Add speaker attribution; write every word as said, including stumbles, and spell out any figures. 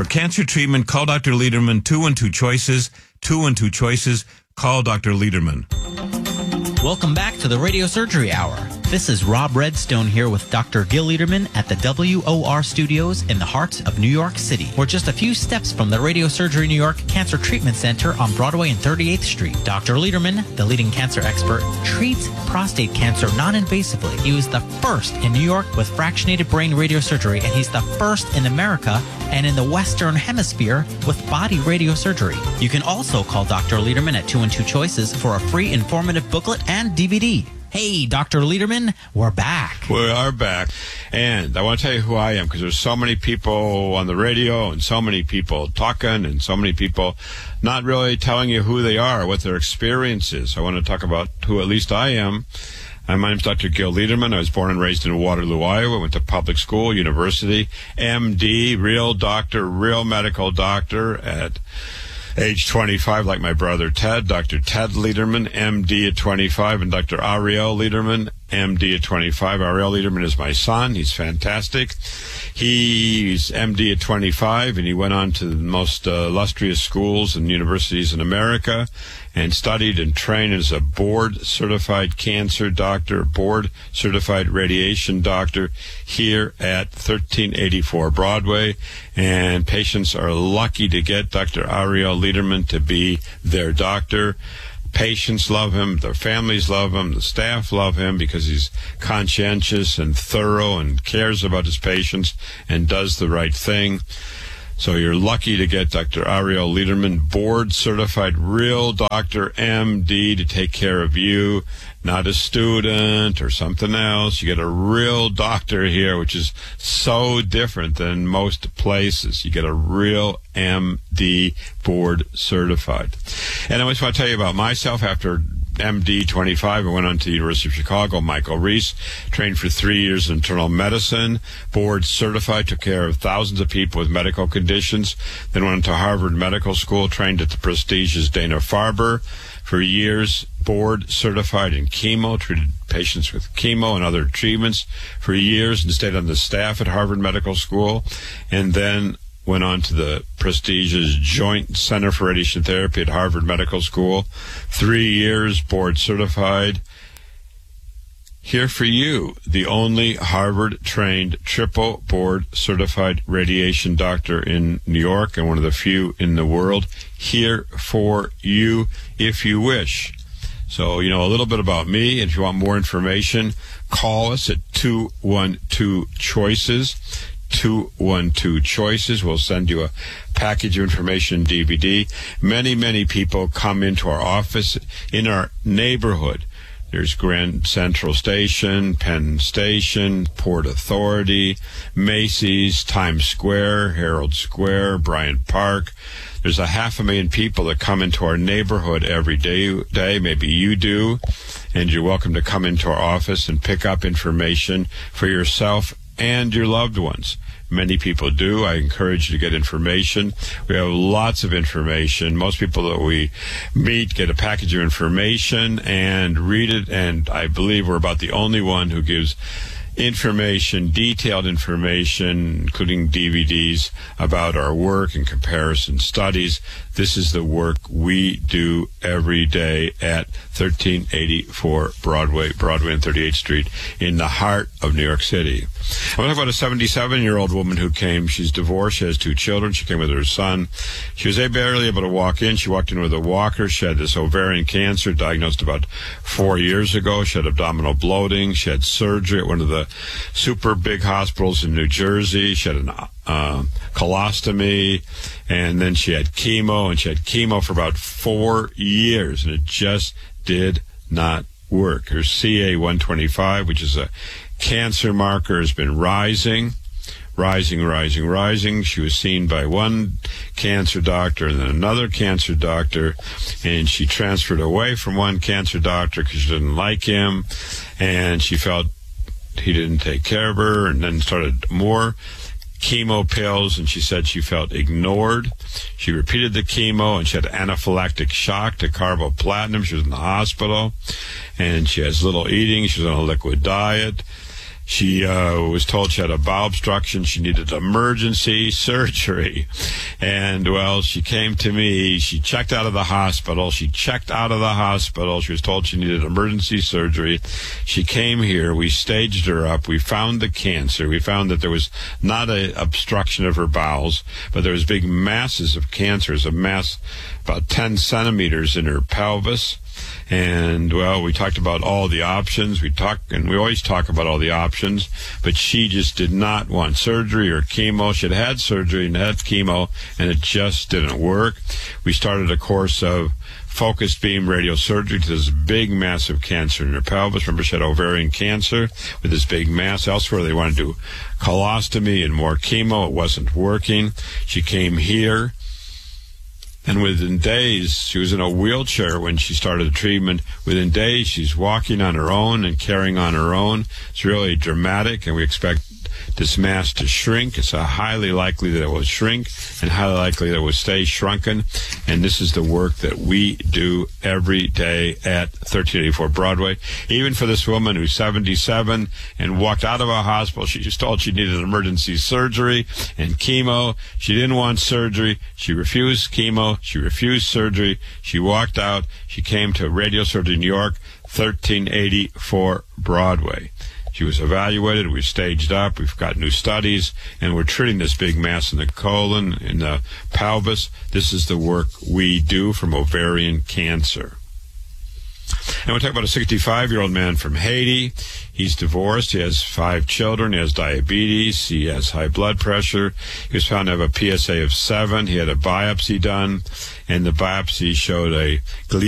Speaker 1: For cancer treatment, call Doctor Lederman, two one two choices, two one two choices. Call Doctor Lederman.
Speaker 2: Welcome back to the Radio Surgery Hour. This is Rob Redstone here with Doctor Gil Lederman at the W O R Studios in the heart of New York City. We're just a few steps from the Radio Surgery New York Cancer Treatment Center on Broadway and thirty-eighth Street. Doctor Lederman, the leading cancer expert, treats prostate cancer non-invasively. He was the first in New York with fractionated brain radiosurgery, and he's the first in America and in the Western Hemisphere with body radiosurgery. You can also call Doctor Lederman at two one two choices for a free informative booklet and D V D. Hey, Doctor Lederman, we're back.
Speaker 3: We are back. And I want to tell you who I am, because there's so many people on the radio and so many people talking and so many people not really telling you who they are, what their experience is. I want to talk about who at least I am. Uh, my name is Doctor Gil Lederman. I was born and raised in Waterloo, Iowa. Went to public school, university, M D, real doctor, real medical doctor at age twenty-five, like my brother Ted, Doctor Ted Lederman, M D at twenty-five, and Doctor Ariel Lederman, M D at twenty-five. Ariel Lederman is my son. He's fantastic. He's M D at twenty-five, and he went on to the most uh, illustrious schools and universities in America and studied and trained as a board-certified cancer doctor, board-certified radiation doctor here at thirteen eighty-four Broadway. And patients are lucky to get Doctor Ariel Lederman to be their doctor. Patients love him, their families love him, the staff love him because he's conscientious and thorough and cares about his patients and does the right thing. So you're lucky to get Doctor Ariel Lederman, board-certified real doctor, M D, to take care of you, not a student or something else. You get a real doctor here, which is so different than most places. You get a real M D, board-certified. And I just want to tell you about myself. After M D twenty-five, I went on to the University of Chicago, Michael Reese, trained for three years in internal medicine, board certified, took care of thousands of people with medical conditions, then went to Harvard Medical School, trained at the prestigious Dana-Farber for years, board certified in chemo, treated patients with chemo and other treatments for years, and stayed on the staff at Harvard Medical School, and then went on to the prestigious Joint Center for Radiation Therapy at Harvard Medical School. Three years, board certified. Here for you, the only Harvard-trained triple board certified radiation doctor in New York and one of the few in the world. Here for you if you wish. So, you know, a little bit about me. And if you want more information, call us at two one two choices. two one two choices. We'll send you a package of information D V D. Many, many people come into our office in our neighborhood. There's Grand Central Station, Penn Station, Port Authority, Macy's, Times Square, Herald Square, Bryant Park. There's a half a million people that come into our neighborhood every day. day. Maybe you do. And you're welcome to come into our office and pick up information for yourself and your loved ones. Many people do. I encourage you to get information. We have lots of information. Most people that we meet get a package of information and read it, and I believe we're about the only one who gives information, detailed information, including D V Ds about our work and comparison studies. This is the work we do every day at thirteen eighty-four Broadway, Broadway and thirty-eighth Street in the heart of New York City. I want to talk about a seventy-seven-year-old woman who came. She's divorced. She has two children. She came with her son. She was barely able to walk in. She walked in with a walker. She had this ovarian cancer diagnosed about four years ago. She had abdominal bloating. She had surgery at one of the super big hospitals in New Jersey. She had an uh, colostomy, and then she had chemo, and she had chemo for about four years, and it just did not work. Her C A one twenty-five, which is a cancer marker, has been rising, rising, rising, rising. She was seen by one cancer doctor and then another cancer doctor, and she transferred away from one cancer doctor because she didn't like him, and she felt he didn't take care of her, and then started more chemo pills, and she said she felt ignored. She repeated the chemo, and she had anaphylactic shock to carboplatinum. She was in the hospital, and she has little eating. She was on a liquid diet. She uh, was told she had a bowel obstruction. She needed emergency surgery. And, well, she came to me. She checked out of the hospital. She checked out of the hospital. She was told she needed emergency surgery. She came here. We staged her up. We found the cancer. We found that there was not an obstruction of her bowels, but there was big masses of cancer. There's a mass about ten centimeters in her pelvis. And, well, we talked about all the options. We talk, and we always talk about all the options, but she just did not want surgery or chemo. She had had surgery and had chemo, and it just didn't work. We started a course of focused beam radiosurgery to this big, massive cancer in her pelvis. Remember, she had ovarian cancer with this big mass. Elsewhere, they wanted to do colostomy and more chemo. It wasn't working. She came here. And within days, she was in a wheelchair when she started the treatment. Within days, she's walking on her own and carrying on her own. It's really dramatic, and we expect this mass to shrink. It's a highly likely that it will shrink and highly likely that it will stay shrunken. And this is the work that we do every day at thirteen eighty-four Broadway. Even for this woman who's seventy-seven and walked out of a hospital, she just told she needed emergency surgery and chemo. She didn't want surgery. She refused chemo. She refused surgery. She walked out. She came to Radio Surgery New York, thirteen eighty-four Broadway. She was evaluated. We staged up. We've got new studies, and we're treating this big mass in the colon, in the pelvis. This is the work we do from ovarian cancer. And we'll talk about a sixty-five-year-old man from Haiti. He's divorced. He has five children. He has diabetes. He has high blood pressure. He was found to have a P S A of seven. He had a biopsy done, and the biopsy showed a